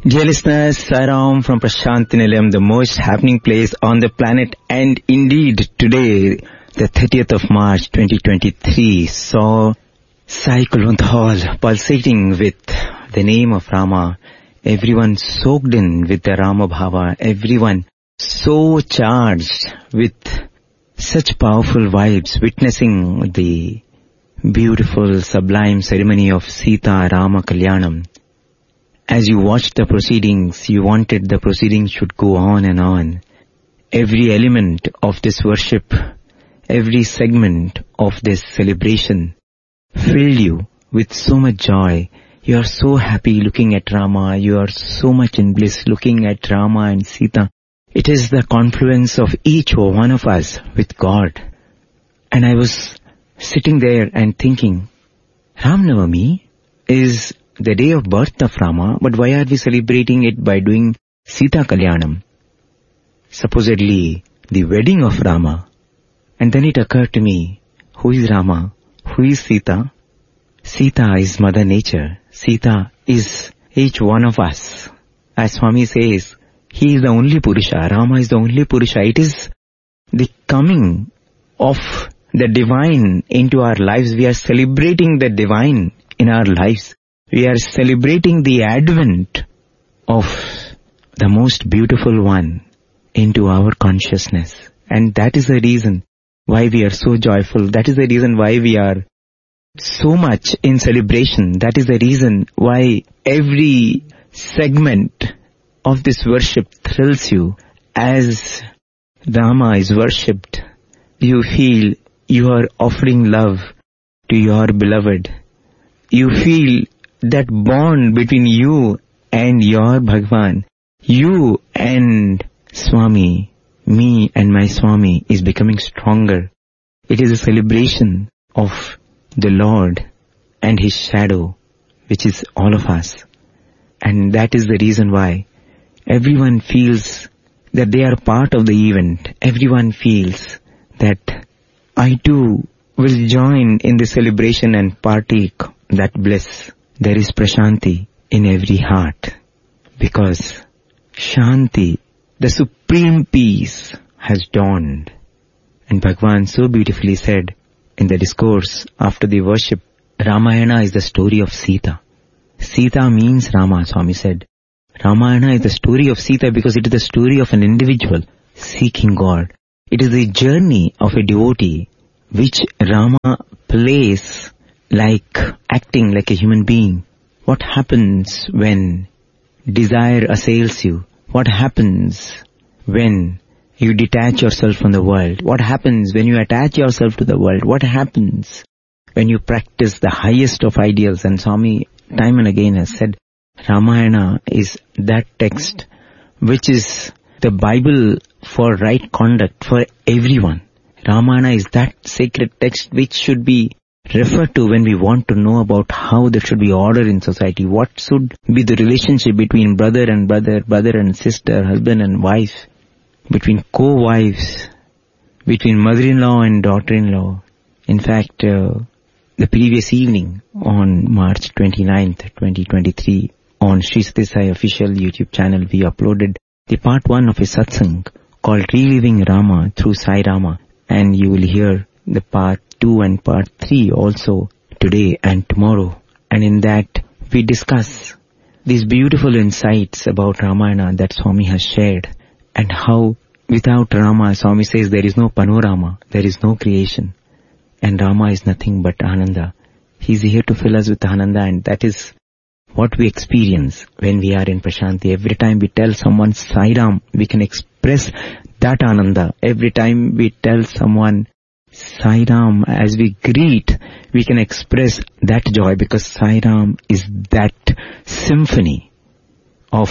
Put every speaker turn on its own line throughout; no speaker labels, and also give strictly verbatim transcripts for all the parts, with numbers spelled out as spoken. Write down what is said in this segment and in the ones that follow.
Dear listeners, Sairam from Prashanthi Nilayam, the most happening place on the planet, and indeed today, the thirtieth of March twenty twenty-three, saw Sai Kulwant Hall pulsating with the name of Rama, everyone soaked in with the Rama Bhava, everyone so charged with such powerful vibes, witnessing the beautiful, sublime ceremony of Sita Rama Kalyanam. As you watched the proceedings, you wanted the proceedings should go on and on. Every element of this worship, every segment of this celebration filled you with so much joy. You are so happy looking at Rama. You are so much in bliss looking at Rama and Sita. It is the confluence of each one of us with God. And I was sitting there and thinking, Ram Navami is the day of birth of Rama, but why are we celebrating it by doing Sita Kalyanam? Supposedly the wedding of Rama. And then it occurred to me, who is Rama? Who is Sita? Sita is Mother Nature. Sita is each one of us. As Swami says, he is the only Purusha. Rama is the only Purusha. It is the coming of the divine into our lives. We are celebrating the divine in our lives. We are celebrating the advent of the most beautiful one into our consciousness. And that is the reason why we are so joyful. That is the reason why we are so much in celebration. That is the reason why every segment of this worship thrills you. As Rama is worshipped, you feel you are offering love to your beloved. You feel that bond between you and your Bhagwan, you and Swami, me and my Swami is becoming stronger. It is a celebration of the Lord and His shadow, which is all of us. And that is the reason why everyone feels that they are part of the event. Everyone feels that I too will join in the celebration and partake that bliss. There is Prashanti in every heart, because Shanti, the supreme peace, has dawned. And Bhagwan so beautifully said in the discourse after the worship, Ramayana is the story of Sita. Sita means Rama, Swami said. Ramayana is the story of Sita because it is the story of an individual seeking God. It is the journey of a devotee which Rama plays like acting like a human being. What happens when desire assails you? What happens when you detach yourself from the world? What happens when you attach yourself to the world? What happens when you practice the highest of ideals? And Swami time and again has said, Ramayana is that text which is the Bible for right conduct for everyone. Ramayana is that sacred text which should be referred to when we want to know about how there should be order in society. What should be the relationship between brother and brother, brother and sister, husband and wife, between co-wives, between mother-in-law and daughter-in-law. In fact, uh, the previous evening on March twenty-ninth, twenty twenty-three, on Sri Sathya Sai official YouTube channel, we uploaded the part one of a satsang called Reliving Rama through Sai Rama. And you will hear the part two and part three also today and tomorrow. And in that we discuss these beautiful insights about Ramayana that Swami has shared, and how without Rama, Swami says, there is no panorama, there is no creation. And Rama is nothing but Ananda. He is here to fill us with Ananda, and that is what we experience when we are in Prashanti. Every time we tell someone Sai Ram, we can express that Ananda. Every time we tell someone Sai Ram, as we greet, we can express that joy, because Sai Ram is that symphony of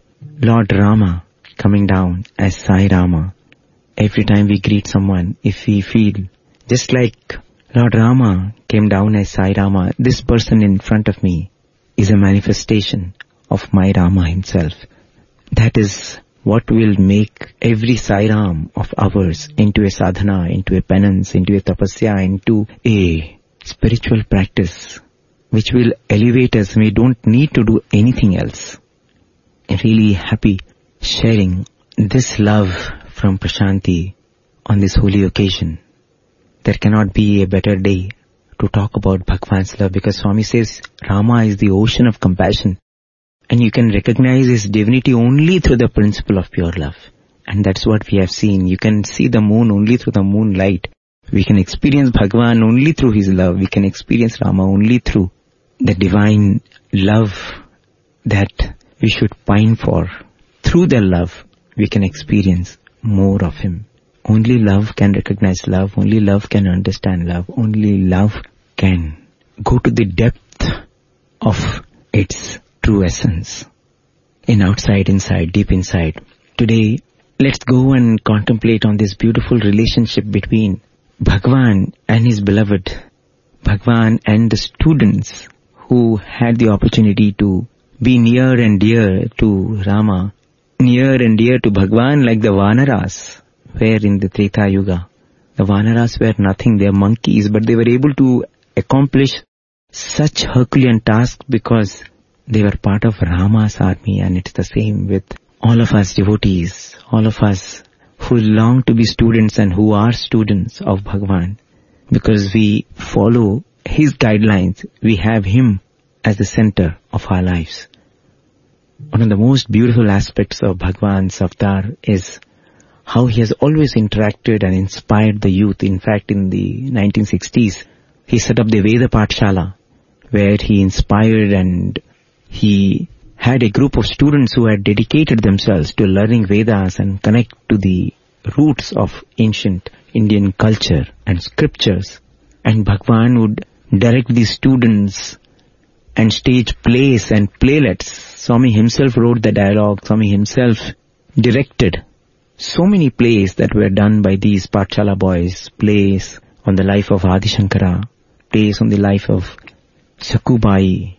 Lord Rama coming down as Sai Rama. Every time we greet someone, if we feel just like Lord Rama came down as Sai Rama, this person in front of me is a manifestation of my Rama himself. That is what will make every Sai Ram of ours into a sadhana, into a penance, into a tapasya, into a spiritual practice which will elevate us. We don't need to do anything else. really happy sharing this love from Prashanti on this holy occasion. There cannot be a better day to talk about Bhagwan's love, because Swami says Rama is the ocean of compassion, and you can recognize his divinity only through the principle of pure love. And that's what we have seen. You can see the moon only through the moonlight. We can experience Bhagwan only through his love. We can experience Rama only through the divine love that we should pine for. Through the love, we can experience more of him. Only love can recognize love. Only love can understand love. Only love can go to the depth of its true essence. In outside, inside, deep inside. Today, let's go and contemplate on this beautiful relationship between Bhagwan and his beloved. Bhagwan and the students who had the opportunity to be near and dear to Rama, near and dear to Bhagwan, like the Vanaras were in the Treta Yuga. The Vanaras were nothing, they are monkeys, but they were able to accomplish such Herculean tasks because they were part of Rama's army. And it's the same with all of us devotees, all of us who long to be students and who are students of Bhagwan. Because we follow his guidelines, we have him as the center of our lives. One of the most beautiful aspects of Bhagwan's avatar is how he has always interacted and inspired the youth. In fact, in the nineteen sixties, he set up the Veda Pathshala, where he inspired and he had a group of students who had dedicated themselves to learning Vedas and connect to the roots of ancient Indian culture and scriptures. And Bhagwan would direct these students and stage plays and playlets. Swami himself wrote the dialogue. Swami himself directed so many plays that were done by these Pathshala boys. Plays on the life of Adi Shankara, plays on the life of Sakubai,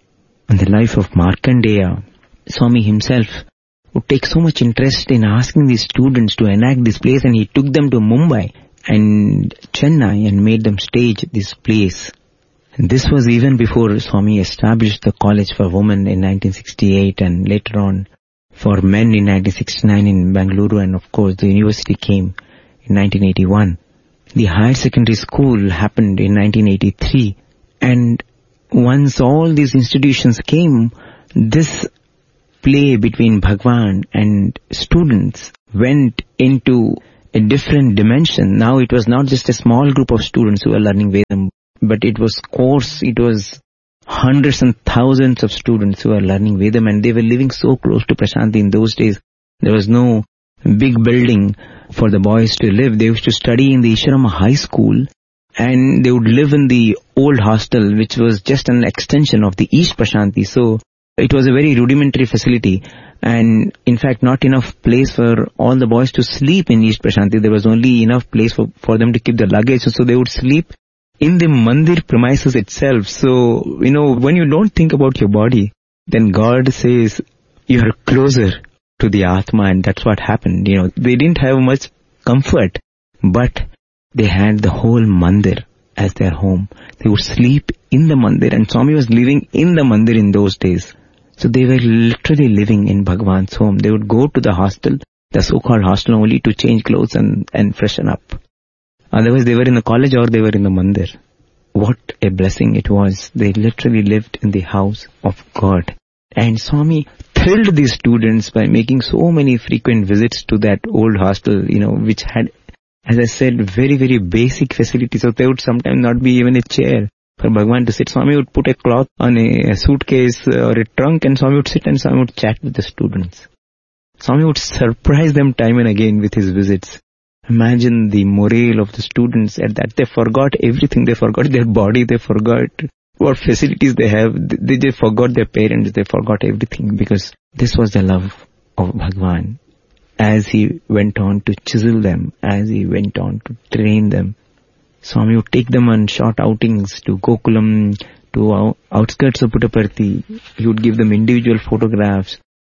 on the life of Markandeya. Swami himself would take so much interest in asking these students to enact these plays, and he took them to Mumbai and Chennai and made them stage these plays. And this was even before Swami established the College for Women in nineteen sixty-eight, and later on for men in nineteen sixty-nine in Bengaluru, and of course the university came in nineteen eighty-one. The higher secondary school happened in nineteen eighty-three, and once all these institutions came, this play between Bhagwan and students went into a different dimension. Now it was not just a small group of students who were learning Vedam, but it was course, it was hundreds and thousands of students who were learning Vedam, and they were living so close to Prashanti. In those days, there was no big building for the boys to live. They used to study in the Isharama High School, and they would live in the old hostel, which was just an extension of the East Prashanti. So it was a very rudimentary facility, and in fact not enough place for all the boys to sleep in East Prashanti. There was only enough place for, for them to keep their luggage, so they would sleep in the mandir premises itself. So, you know, when you don't think about your body, then God says you are closer to the Atma, and that's what happened. You know, they didn't have much comfort, but they had the whole mandir as their home. They would sleep in the mandir, and Swami was living in the mandir in those days. So they were literally living in Bhagwan's home. They would go to the hostel, the so-called hostel, only to change clothes and, and freshen up. Otherwise they were in the college or they were in the mandir. What a blessing it was. They literally lived in the house of God. And Swami thrilled these students by making so many frequent visits to that old hostel, you know, which had, as I said, very, very basic facilities. So there would sometimes not be even a chair for Bhagwan to sit. Swami would put a cloth on a, a suitcase or a trunk, and Swami would sit and Swami would chat with the students. Swami would surprise them time and again with his visits. Imagine the morale of the students at that. They forgot everything. They forgot their body. They forgot what facilities they have. They, they forgot their parents. They forgot everything, because this was the love of Bhagwan. As he went on to chisel them, as he went on to train them, Swami would take them on short outings to Gokulam, to outskirts of Puttaparthi. He would give them individual photographs.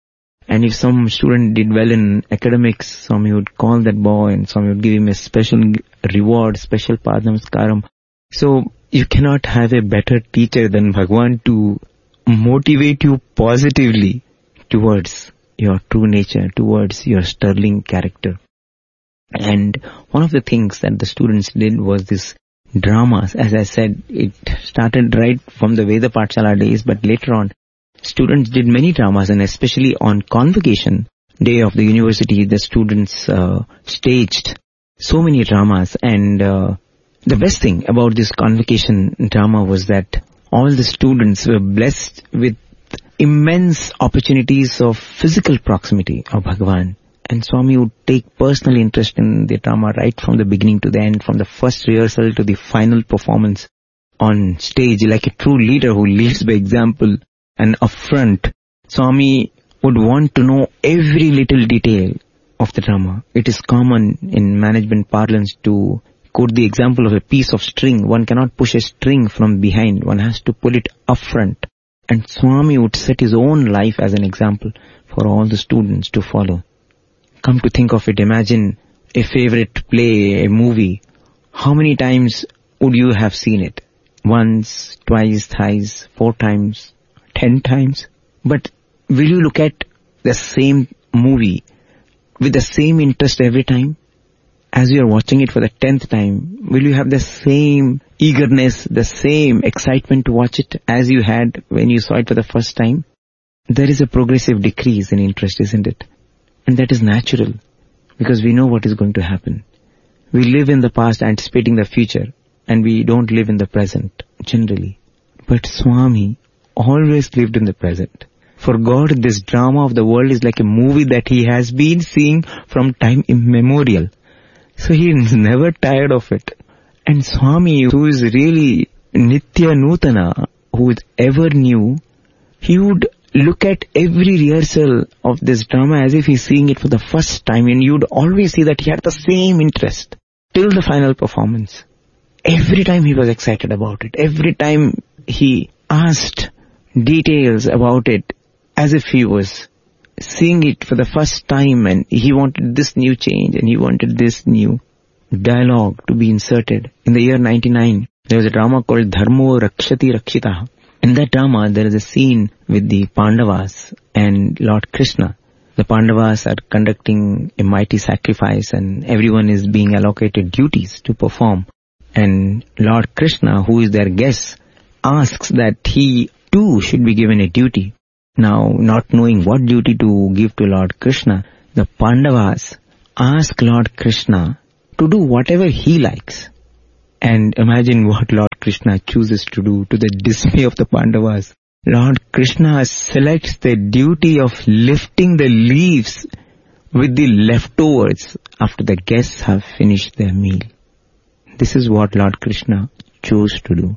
And if some student did well in academics, Swami would call that boy and Swami would give him a special reward, special padnamaskaram. So you cannot have a better teacher than Bhagwan to motivate you positively towards your true nature, towards your sterling character. And one of the things that the students did was this dramas. As I said, it started right from the Veda Pathshala days, but later on, students did many dramas, and especially on convocation day of the university, the students uh, staged so many dramas. And uh, the best thing about this convocation drama was that all the students were blessed with immense opportunities of physical proximity of Bhagavan. And Swami would take personal interest in the drama right from the beginning to the end, from the first rehearsal to the final performance on stage, like a true leader who leads by example and upfront. Swami would want to know every little detail of the drama. It is common in management parlance to quote the example of a piece of string. One cannot push a string from behind. One has to pull it upfront. And Swami would set his own life as an example for all the students to follow. Come to think of it, imagine a favorite play, a movie. How many times would you have seen it? Once, twice, thrice, four times, ten times? But will you look at the same movie with the same interest every time? As you are watching it for the tenth time, will you have the same eagerness, the same excitement to watch it as you had when you saw it for the first time? There is a progressive decrease in interest, isn't it? And that is natural, because we know what is going to happen. We live in the past anticipating the future, and we don't live in the present, generally. But Swami always lived in the present. For God, this drama of the world is like a movie that he has been seeing from time immemorial. So he is never tired of it. And Swami, who is really Nitya Nutana, who is ever new, he would look at every rehearsal of this drama as if he's seeing it for the first time, and you'd always see that he had the same interest till the final performance. Every time he was excited about it. Every time he asked details about it as if he was seeing it for the first time, and he wanted this new change and he wanted this new dialogue to be inserted. In the year ninety-nine, there was a drama called Dharmo Rakshati Rakshitaha. In that drama, there is a scene with the Pandavas and Lord Krishna. The Pandavas are conducting a mighty sacrifice, and everyone is being allocated duties to perform. And Lord Krishna, who is their guest, asks that he too should be given a duty. Now, not knowing what duty to give to Lord Krishna, the Pandavas ask Lord Krishna to do whatever he likes. And imagine what Lord Krishna chooses to do, to the dismay of the Pandavas. Lord Krishna selects the duty of lifting the leaves with the leftovers after the guests have finished their meal. This is what Lord Krishna chose to do.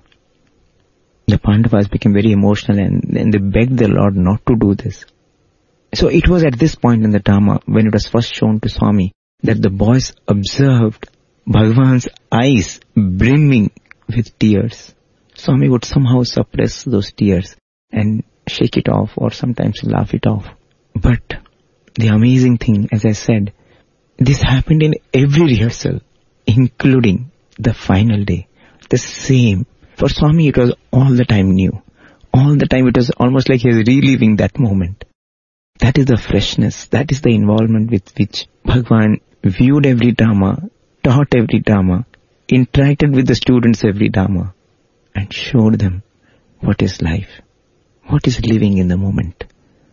The Pandavas became very emotional, and, and they begged the Lord not to do this. So it was at this point in the drama, when it was first shown to Swami, that the boys observed Bhagavan's eyes brimming with tears. Swami would somehow suppress those tears and shake it off, or sometimes laugh it off. But the amazing thing, as I said, this happened in every rehearsal, including the final day. The same. For Swami, it was all the time new. All the time it was almost like he was reliving that moment. That is the freshness, that is the involvement with which Bhagavan viewed every drama, taught every drama, interacted with the students every drama, and showed them what is life, what is living in the moment.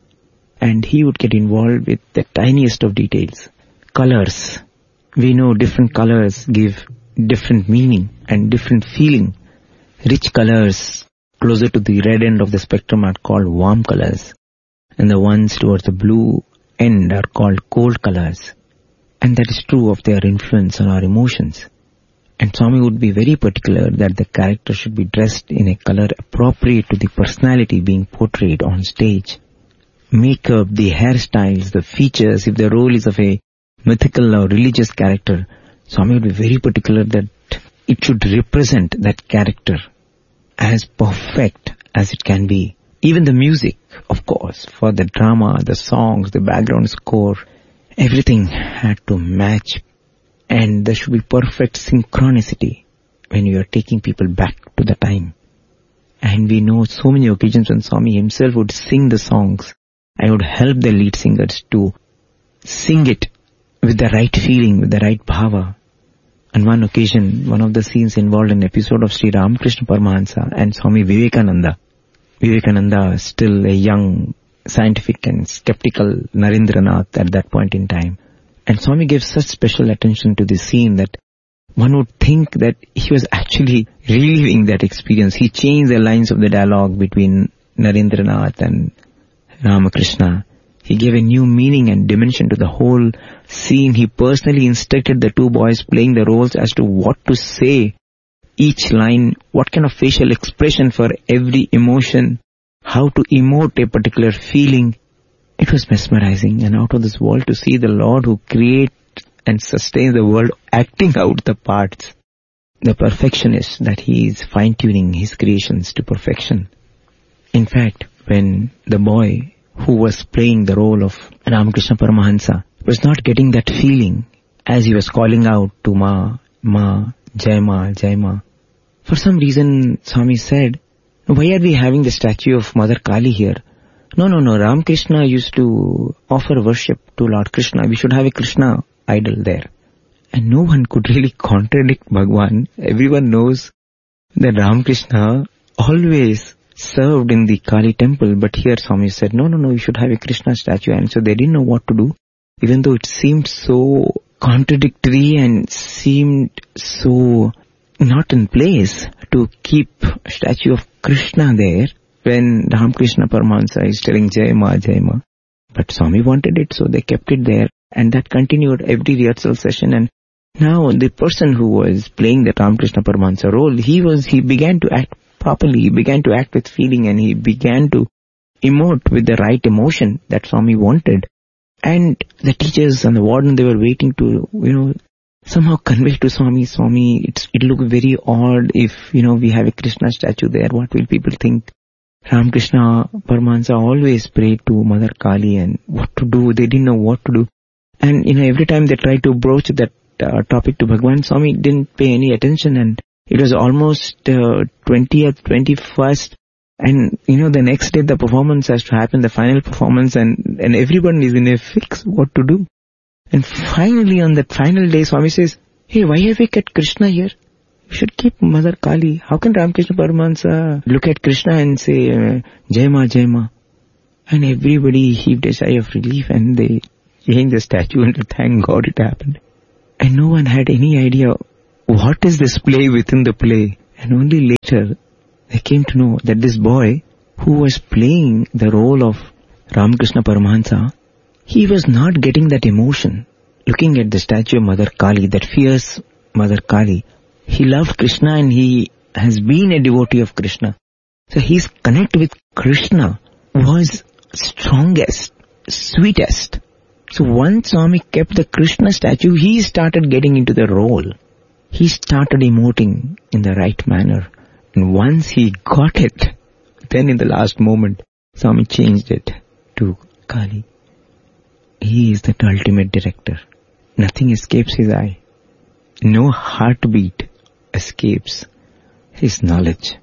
And he would get involved with the tiniest of details. Colors. We know different colors give different meaning and different feeling. Rich colors closer to the red end of the spectrum are called warm colors, and the ones towards the blue end are called cold colors. And that is true of their influence on our emotions. And Swami would be very particular that the character should be dressed in a color appropriate to the personality being portrayed on stage. Makeup, the hairstyles, the features, if the role is of a mythical or religious character, Swami would be very particular that it should represent that character as perfect as it can be. Even the music, of course, for the drama, the songs, the background score, everything had to match, and there should be perfect synchronicity when you are taking people back to the time. And we know so many occasions when Swami himself would sing the songs I would help the lead singers to sing it with the right feeling, with the right bhava. On one occasion, one of the scenes involved an episode of Sri Ramakrishna Paramahansa and Swami Vivekananda. Vivekananda, still a young, scientific and skeptical Narendranath at that point in time. And Swami gave such special attention to this scene that one would think that he was actually reliving that experience. He changed the lines of the dialogue between Narendranath and Ramakrishna. He gave a new meaning and dimension to the whole scene. He personally instructed the two boys playing the roles as to what to say, each line, what kind of facial expression for every emotion, how to emote a particular feeling. It was mesmerizing and out of this world to see the Lord who creates and sustains the world acting out the parts. The perfectionist that he is fine-tuning his creations to perfection. In fact, when the boy who was playing the role of Ramakrishna Paramahansa was not getting that feeling as he was calling out to Ma, Ma, Jai Ma, Jai Ma, for some reason Swami said, why are we having the statue of Mother Kali here? No, no, no, Ramakrishna used to offer worship to Lord Krishna. We should have a Krishna idol there. And no one could really contradict Bhagwan. Everyone knows that Ramakrishna always served in the Kali temple, but here Swami said, no, no, no, we should have a Krishna statue. And so they didn't know what to do, even though it seemed so contradictory and seemed so not in place to keep a statue of Krishna there when Ramakrishna Paramahansa is telling Jai Ma, Jai Ma. But Swami wanted it, so they kept it there, and that continued every rehearsal session. And now the person who was playing the Ramakrishna Paramahansa role, he was, he began to act properly, he began to act with feeling, and he began to emote with the right emotion that Swami wanted. And the teachers and the warden, they were waiting to, you know, somehow convey to Swami, Swami, it's, it look very odd if, you know, we have a Krishna statue there. What will people think? Ramakrishna Paramahansa always prayed to Mother Kali, and what to do, they didn't know what to do. And, you know, every time they tried to broach that uh, topic to Bhagwan, Swami didn't pay any attention, and it was almost uh, twentieth, twenty-first, and, you know, the next day the performance has to happen, the final performance, and, and everyone is in a fix what to do. And finally, on that final day, Swami says, hey, why have we kept Krishna here? We should keep Mother Kali. How can Ramakrishna Paramahansa look at Krishna and say, uh, Jai Ma, Jai Ma? And everybody heaved a sigh of relief, and they changed the statue, and thank God it happened. And no one had any idea what is this play within the play. And only later they came to know that this boy who was playing the role of Ramakrishna Paramahansa, he was not getting that emotion. Looking at the statue of Mother Kali, that fierce Mother Kali, he loved Krishna and he has been a devotee of Krishna. So his connect with Krishna was strongest, sweetest. So once Swami kept the Krishna statue, he started getting into the role. He started emoting in the right manner. And once he got it, then in the last moment, Swami changed it to Kali. He is the ultimate director. Nothing escapes his eye. No heartbeat escapes his knowledge.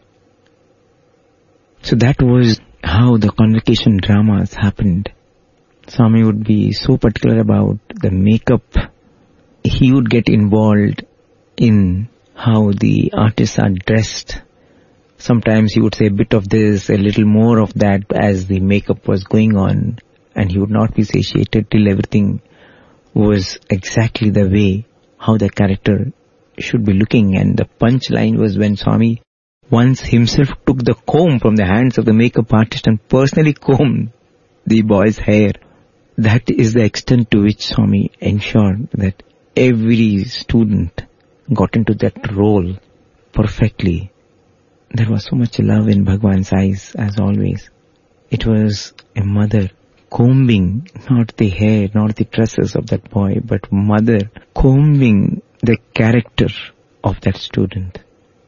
So that was how the convocation dramas happened. Swami would be so particular about the makeup. He would get involved in how the artists are dressed. Sometimes he would say a bit of this, a little more of that as the makeup was going on, and he would not be satiated till everything was exactly the way how the character should be looking. And the punchline was when Swami once himself took the comb from the hands of the makeup artist and personally combed the boy's hair. That is the extent to which Swami ensured that every student got into that role perfectly. There was so much love in Bhagwan's eyes, as always. It was a mother combing, not the hair, not the tresses of that boy, but mother combing the character of that student.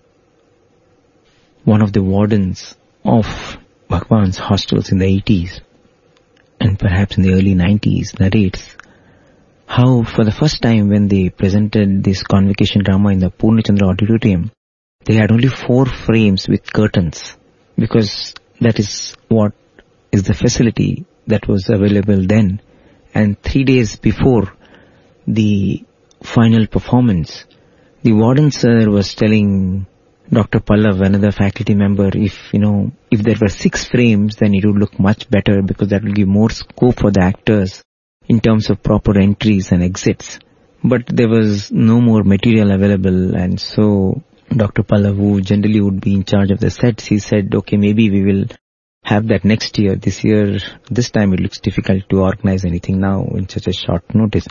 One of the wardens of Bhagwan's hostels in the eighties and perhaps in the early nineties narrates how for the first time when they presented this convocation drama in the Purnachandra auditorium, they had only four frames with curtains, because that is what is the facility that was available then. And three days before the final performance, the warden sir was telling Doctor Pallav, another faculty member, if, you know, if there were six frames, then it would look much better because that will give more scope for the actors in terms of proper entries and exits. But there was no more material available, and so Doctor Pallav, who generally would be in charge of the sets, he said, okay, maybe we will have that next year. This year, this time it looks difficult to organize anything now in such a short notice.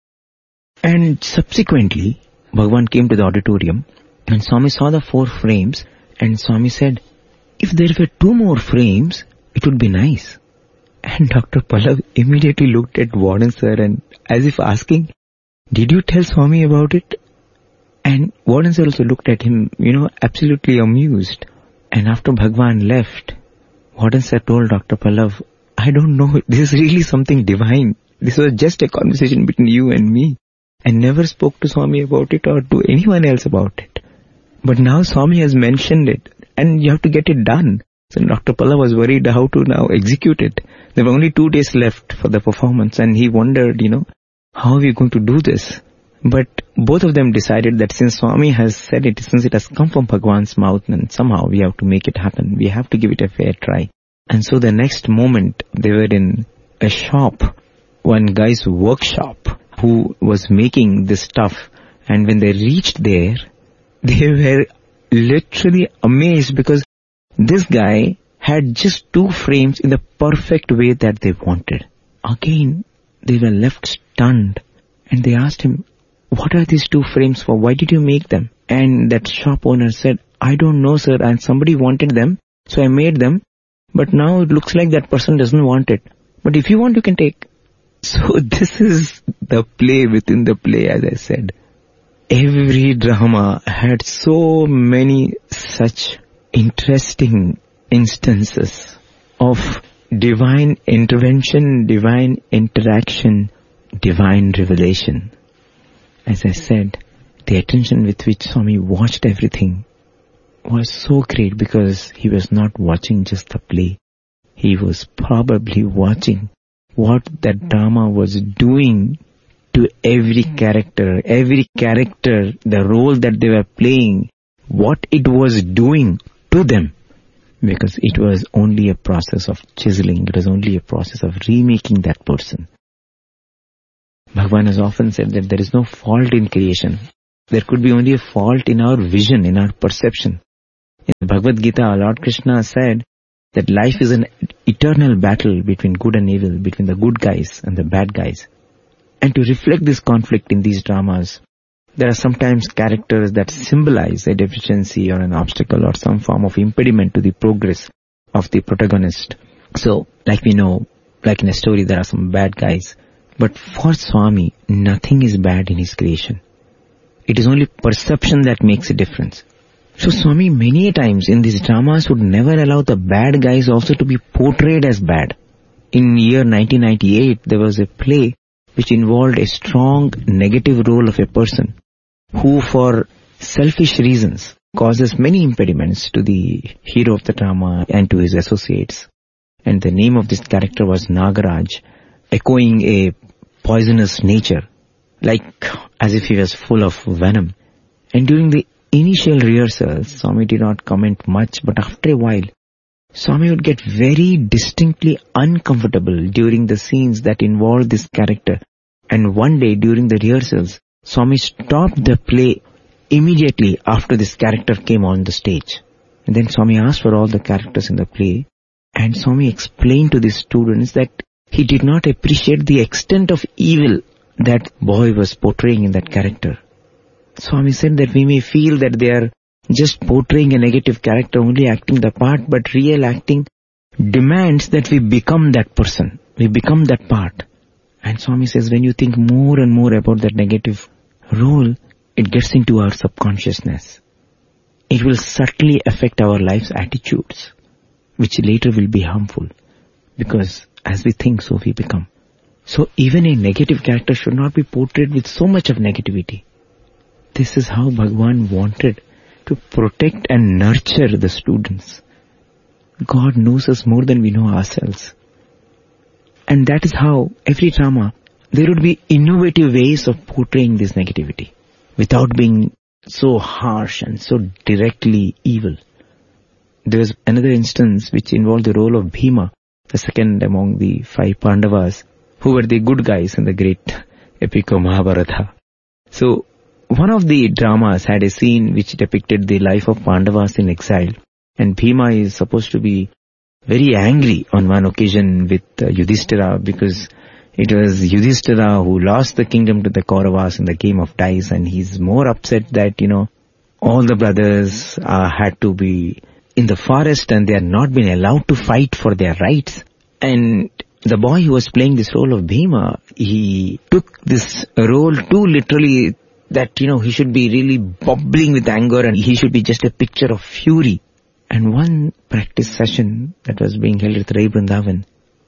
And subsequently, Bhagwan came to the auditorium and Swami saw the four frames, and Swami said, if there were two more frames, it would be nice. And Doctor Pallav immediately looked at Warden sir and as if asking, did you tell Swami about it? And Warden sir also looked at him, you know, absolutely amused. And after Bhagwan left, Warden sir told Doctor Pallav, I don't know, this is really something divine. This was just a conversation between you and me. I never spoke to Swami about it or to anyone else about it. But now Swami has mentioned it and you have to get it done. So Doctor Pallav was worried how to now execute it. There were only two days left for the performance and he wondered, you know, how are we going to do this? But both of them decided that since Swami has said it, since it has come from Bhagwan's mouth, and somehow we have to make it happen. We have to give it a fair try. And so the next moment they were in a shop, one guy's workshop, who was making this stuff. And when they reached there, they were literally amazed because this guy had just two frames in the perfect way that they wanted. Again, they were left stunned and they asked him, what are these two frames for? Why did you make them? And that shop owner said, I don't know, sir, and somebody wanted them, so I made them, but now it looks like that person doesn't want it. But if you want, you can take. So this is the play within the play, as I said. Every drama had so many such interesting instances of divine intervention, divine interaction, divine revelation. As I said, the attention with which Swami watched everything was so great because he was not watching just the play. He was probably watching what that drama was doing to every character, every character, the role that they were playing, what it was doing to them. Because it was only a process of chiseling, it was only a process of remaking that person. Bhagavan has often said that there is no fault in creation. There could be only a fault in our vision, in our perception. In Bhagavad Gita, Lord Krishna said that life is an eternal battle between good and evil, between the good guys and the bad guys. And to reflect this conflict in these dramas, there are sometimes characters that symbolize a deficiency or an obstacle or some form of impediment to the progress of the protagonist. So, like we know, like in a story, there are some bad guys. But for Swami, nothing is bad in his creation. It is only perception that makes a difference. So Swami many times in these dramas would never allow the bad guys also to be portrayed as bad. In year nineteen ninety-eight, there was a play which involved a strong negative role of a person who for selfish reasons causes many impediments to the hero of the drama and to his associates. And the name of this character was Nagaraj, echoing a poisonous nature, like as if he was full of venom. And during the initial rehearsals, Swami did not comment much, but after a while, Swami would get very distinctly uncomfortable during the scenes that involved this character. And one day during the rehearsals, Swami stopped the play immediately after this character came on the stage. And then Swami asked for all the characters in the play, and Swami explained to the students that he did not appreciate the extent of evil that boy was portraying in that character. Swami said that we may feel that they are just portraying a negative character, only acting the part, but real acting demands that we become that person. We become that part. And Swami says when you think more and more about that negative role, it gets into our subconsciousness. It will subtly affect our life's attitudes, which later will be harmful. Because as we think, so we become. So even a negative character should not be portrayed with so much of negativity. This is how Bhagwan wanted to protect and nurture the students. God knows us more than we know ourselves. And that is how every drama, there would be innovative ways of portraying this negativity without being so harsh and so directly evil. There was another instance which involved the role of Bhima, the second among the five Pandavas, who were the good guys in the great epic of Mahabharata. So, one of the dramas had a scene which depicted the life of Pandavas in exile. And Bhima is supposed to be very angry on one occasion with uh, Yudhishthira, because it was Yudhishthira who lost the kingdom to the Kauravas in the game of dice, and he's more upset that, you know, all the brothers uh, had to be in the forest and they had not been allowed to fight for their rights. And the boy who was playing this role of Bhima, he took this role too literally, that, you know, he should be really bubbling with anger and he should be just a picture of fury. And one practice session that was being held at Rai Vrindavan,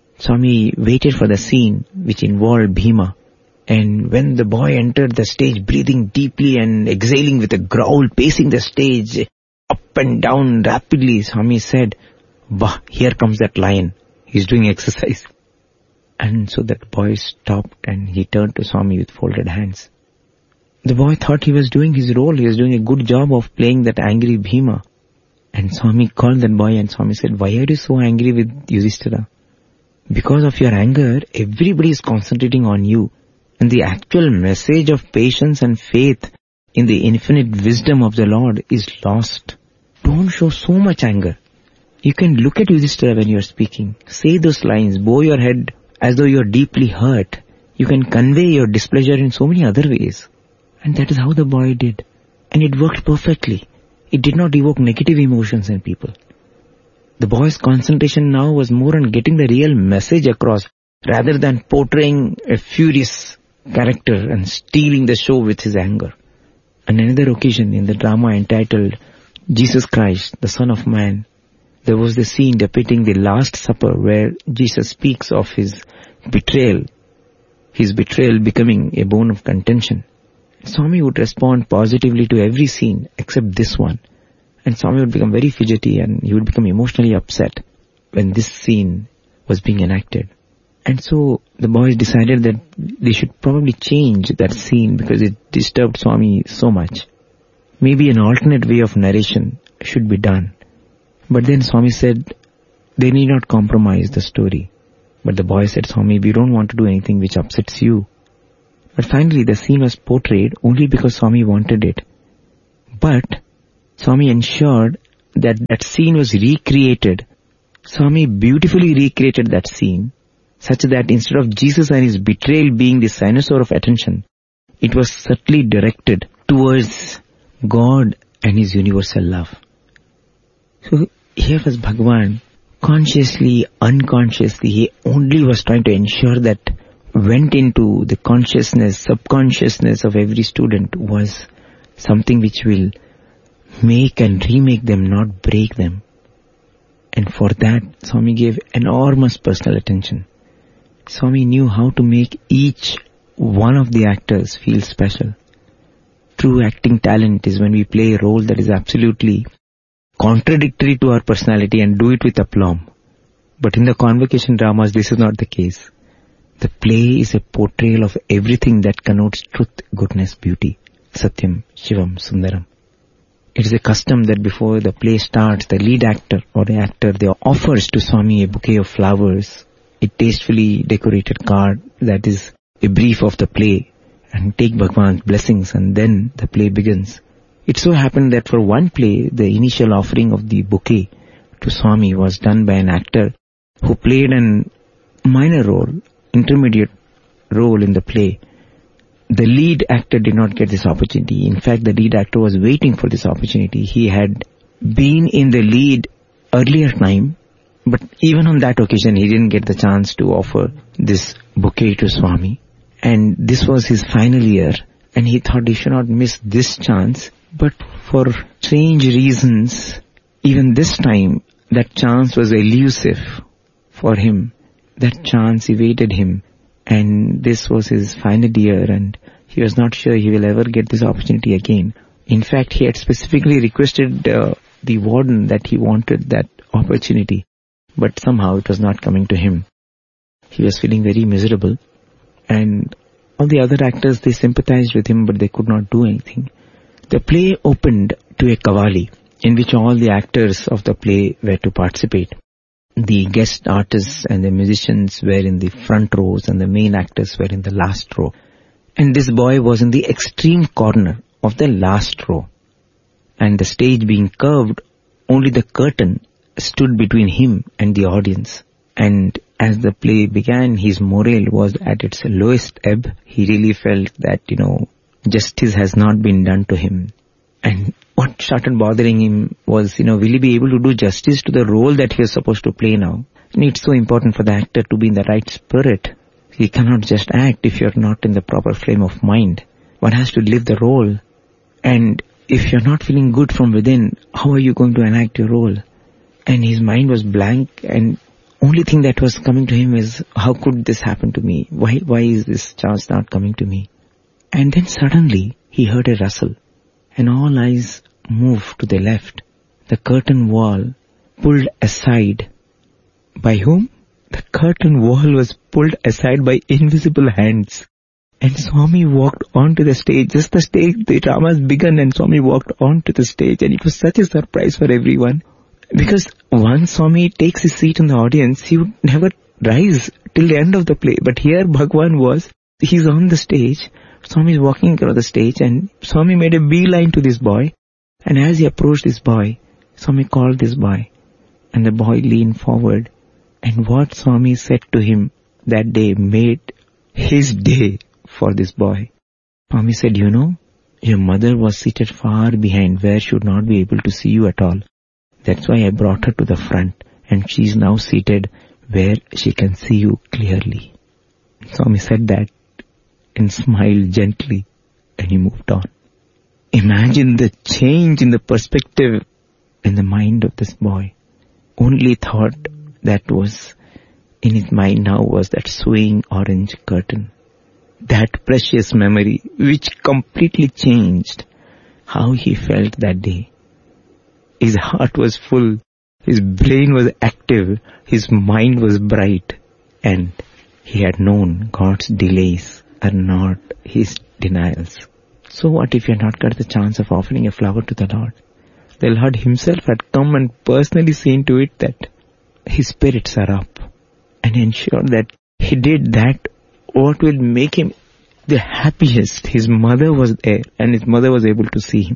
Swami waited for the scene which involved Bhima. And when the boy entered the stage, breathing deeply and exhaling with a growl, pacing the stage up and down rapidly, Swami said, "Bah, here comes that lion. He's doing exercise." And so that boy stopped and he turned to Swami with folded hands. The boy thought he was doing his role. He was doing a good job of playing that angry Bhima. And Swami called that boy and Swami said, "Why are you so angry with Yudhishthira? Because of your anger, everybody is concentrating on you. And the actual message of patience and faith in the infinite wisdom of the Lord is lost. Don't show so much anger. You can look at Yudhishthira when you are speaking. Say those lines, bow your head as though you are deeply hurt. You can convey your displeasure in so many other ways." And that is how the boy did. And it worked perfectly. It did not evoke negative emotions in people. The boy's concentration now was more on getting the real message across rather than portraying a furious character and stealing the show with his anger. On another occasion in the drama entitled Jesus Christ, the Son of Man, there was the scene depicting the Last Supper where Jesus speaks of his betrayal, his betrayal becoming a bone of contention. Swami would respond positively to every scene except this one. And Swami would become very fidgety and he would become emotionally upset when this scene was being enacted. And so the boys decided that they should probably change that scene because it disturbed Swami so much. Maybe an alternate way of narration should be done. But then Swami said they need not compromise the story. But the boy said, "Swami, we don't want to do anything which upsets you." But finally the scene was portrayed only because Swami wanted it. But Swami ensured that that scene was recreated. Swami beautifully recreated that scene such that instead of Jesus and his betrayal being the cynosure of attention, it was subtly directed towards God and his universal love. So here was Bhagavan, consciously, unconsciously, he only was trying to ensure that went into the consciousness, subconsciousness of every student was something which will make and remake them, not break them. And for that, Swami gave enormous personal attention. Swami knew how to make each one of the actors feel special. True acting talent is when we play a role that is absolutely contradictory to our personality and do it with aplomb. But in the convocation dramas, this is not the case. The play is a portrayal of everything that connotes truth, goodness, beauty, Satyam, Shivam, Sundaram. It is a custom that before the play starts, the lead actor or the actor, they offers to Swami a bouquet of flowers, a tastefully decorated card that is a brief of the play, and take Bhagavan's blessings, and then the play begins. It so happened that for one play, the initial offering of the bouquet to Swami was done by an actor who played an minor role, intermediate role in the play. The lead actor did not get this opportunity. In fact, the lead actor was waiting for this opportunity. He had been in the lead earlier time, but even on that occasion, he didn't get the chance to offer this bouquet to Swami. And this was his final year, and he thought he should not miss this chance. But for strange reasons, even this time, that chance was elusive for him. That chance evaded him, and this was his final year, and he was not sure he will ever get this opportunity again. In fact, he had specifically requested uh, the warden that he wanted that opportunity, but somehow it was not coming to him. He he was feeling very miserable. And all the other actors, they sympathized with him, but they could not do anything. The play opened to a qawwali, in which all the actors of the play were to participate. The guest artists and the musicians were in the front rows, and the main actors were in the last row. And this boy was in the extreme corner of the last row. And the stage being curved, only the curtain stood between him and the audience. And as the play began, his morale was at its lowest ebb. He really felt that, you know, justice has not been done to him. And what started bothering him was, you know, will he be able to do justice to the role that he was supposed to play now? And it's so important for the actor to be in the right spirit. He cannot just act if you're not in the proper frame of mind. One has to live the role. And if you're not feeling good from within, how are you going to enact your role? And his mind was blank, and only thing that was coming to him is, how could this happen to me? Why, why is this chance not coming to me? And then suddenly he heard a rustle, and all eyes moved to the left. The curtain wall pulled aside. By whom? The curtain wall was pulled aside by invisible hands. And Swami walked onto the stage. Just the stage, the drama has begun, and Swami walked onto the stage, and it was such a surprise for everyone. Because once Swami takes his seat in the audience, he would never rise till the end of the play. But here Bhagwan was, he's on the stage, Swami is walking across the stage, and Swami made a beeline to this boy. And as he approached this boy, Swami called this boy, and the boy leaned forward. And what Swami said to him that day made his day for this boy. Swami said, you know, your mother was seated far behind where she would not be able to see you at all. That's why I brought her to the front, and she is now seated where she can see you clearly. Swami said that and smiled gently, and he moved on. Imagine the change in the perspective in the mind of this boy. Only thought that was in his mind now was that swaying orange curtain. That precious memory which completely changed how he felt that day. His heart was full, his brain was active, his mind was bright, and he had known God's delays are not his denials. So what if you had not got the chance of offering a flower to the Lord? The Lord himself had come and personally seen to it that his spirits are up, and ensured that he did that what will make him the happiest. His mother was there, and his mother was able to see him.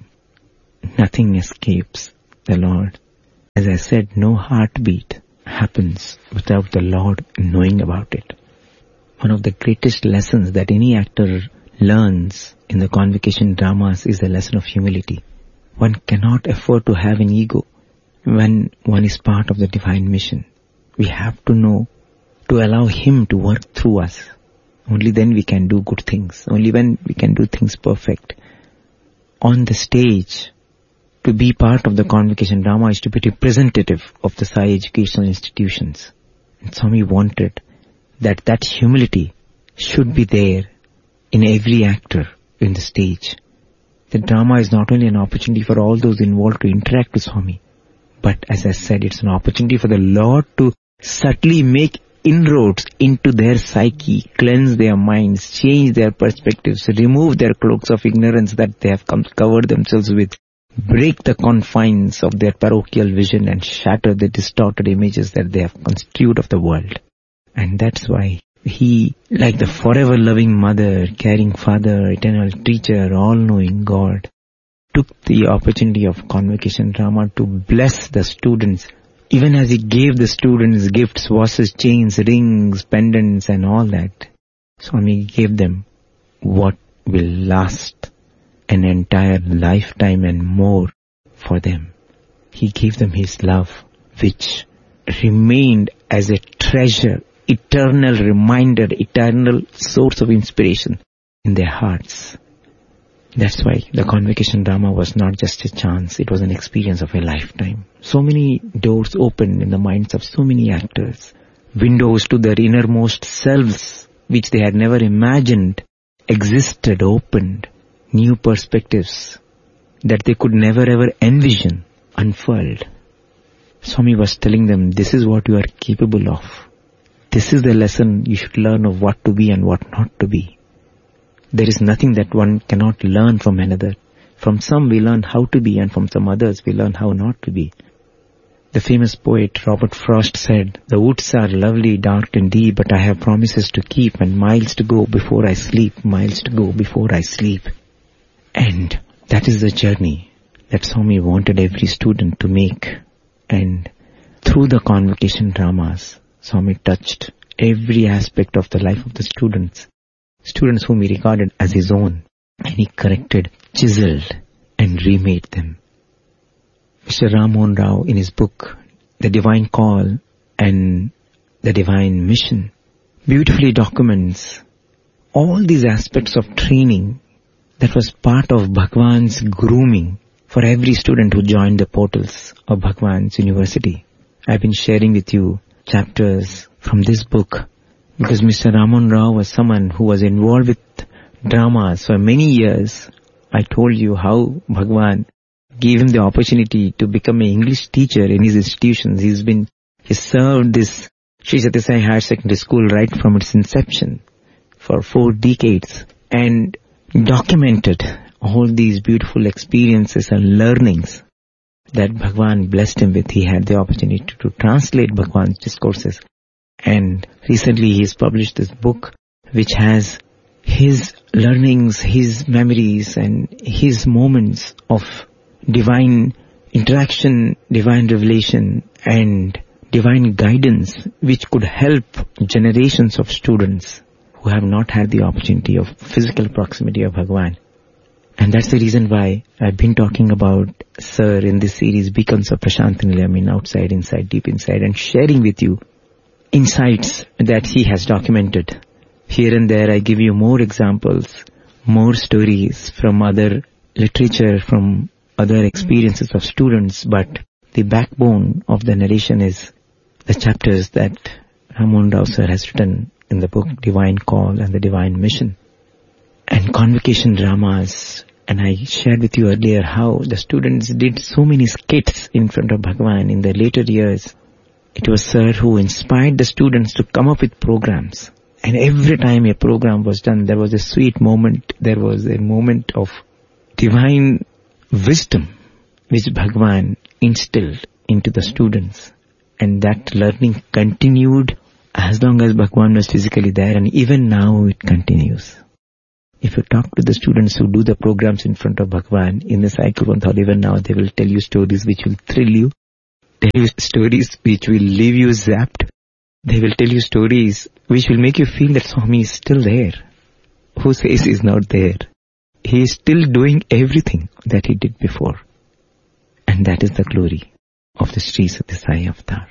Nothing escapes the Lord. As I said, no heartbeat happens without the Lord knowing about it. One of the greatest lessons that any actor learns in the convocation dramas is the lesson of humility. One cannot afford to have an ego when one is part of the divine mission. We have to know to allow him to work through us. Only then we can do good things. Only when we can do things perfect. On the stage, to be part of the convocation drama is to be representative of the Sai educational institutions. And Swami wanted that that humility should be there in every actor in the stage. The drama is not only an opportunity for all those involved to interact with Swami, but as I said, it's an opportunity for the Lord to subtly make inroads into their psyche, cleanse their minds, change their perspectives, remove their cloaks of ignorance that they have come covered themselves with, break the confines of their parochial vision and shatter the distorted images that they have construed of the world. And that's why he, like the forever loving mother, caring father, eternal teacher, all-knowing God, took the opportunity of convocation drama to bless the students. Even as he gave the students gifts, watches, chains, rings, pendants and all that, Swami gave them what will last an entire lifetime and more for them. He gave them his love, which remained as a treasure, eternal reminder, eternal source of inspiration in their hearts. That's why the convocation drama was not just a chance, it was an experience of a lifetime. So many doors opened in the minds of so many actors. Windows to their innermost selves, which they had never imagined, existed, opened. New perspectives that they could never ever envision unfurled. Swami was telling them, this is what you are capable of. this is the lesson you should learn of what to be and what not to be. There is nothing that one cannot learn from another. From some we learn how to be, and from some others we learn how not to be. The famous poet Robert Frost said, "The woods are lovely, dark and deep, but I have promises to keep and miles to go before I sleep, miles to go before I sleep." And that is the journey that Swami wanted every student to make. And through the convocation dramas, Swami touched every aspect of the life of the students, students whom he regarded as his own, and he corrected, chiseled and remade them. Mister Ram Mohan Rao, in his book, The Divine Call and The Divine Mission, beautifully documents all these aspects of training that was part of Bhagwan's grooming for every student who joined the portals of Bhagwan's University. I've been sharing with you chapters from this book because Mister Ram Mohan Rao was someone who was involved with dramas for many years. I told you how Bhagwan gave him the opportunity to become an English teacher in his institutions. He's been, he served this Sri Sathya Sai Higher Secondary School right from its inception for four decades and documented all these beautiful experiences and learnings that Bhagwan blessed him with. He had the opportunity to translate Bhagwan's discourses. And recently he's published this book which has his learnings, his memories and his moments of divine interaction, divine revelation and divine guidance which could help generations of students who have not had the opportunity of physical proximity of Bhagwan. And that's the reason why I've been talking about Sir in this series, Beacons of Prashant Nilayam, in Outside, Inside, Deep Inside, and sharing with you insights that he has documented. Here and there I give you more examples, more stories from other literature, from other experiences of students, but the backbone of the narration is the chapters that Ram Mohan Rao Sir has written in the book Divine Call and the Divine Mission. And convocation dramas, and I shared with you earlier how the students did so many skits in front of Bhagwan in the later years. It was Sir who inspired the students to come up with programs. And every time a program was done, there was a sweet moment, there was a moment of divine wisdom which Bhagwan instilled into the students. And that learning continued as long as Bhagwan was physically there, and even now it continues. If you talk to the students who do the programs in front of Bhagwan in the cycle one thought, even now they will tell you stories which will thrill you, tell you stories which will leave you zapped. They will tell you stories which will make you feel that Swami is still there. Who says he is not there? He is still doing everything that he did before. And that is the glory of the Sri Sathya Sai Avatar.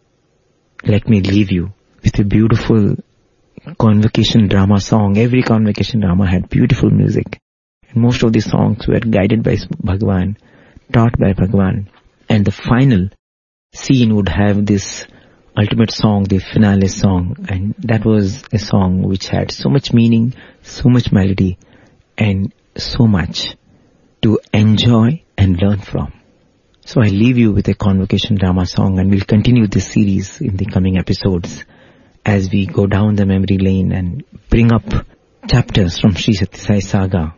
Let me leave you with a beautiful convocation drama song. Every convocation drama had beautiful music. And most of the songs were guided by Bhagwan, taught by Bhagwan. And the final scene would have this ultimate song, the finale song. And that was a song which had so much meaning, so much melody, and so much to enjoy and learn from. So I leave you with a convocation drama song, and we'll continue this series in the coming episodes as we go down the memory lane and bring up chapters from Sri Sathya Sai Saga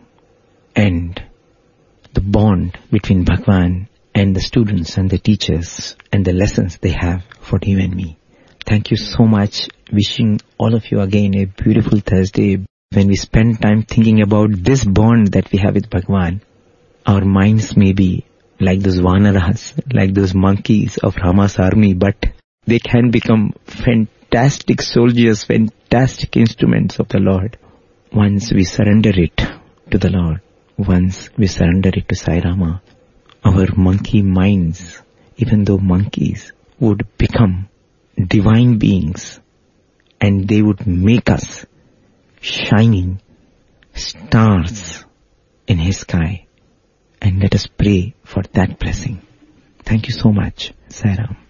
and the bond between Bhagwan and the students and the teachers and the lessons they have for you and me. Thank you so much. Wishing all of you again a beautiful Thursday. When we spend time thinking about this bond that we have with Bhagwan, our minds may be like those vanaras, like those monkeys of Rama's army, but they can become fantastic soldiers, fantastic instruments of the Lord. Once we surrender it to the Lord, once we surrender it to Sai Rama, our monkey minds, even though monkeys, would become divine beings, and they would make us shining stars in His sky. And let us pray for that blessing. Thank you so much. Sai Ram.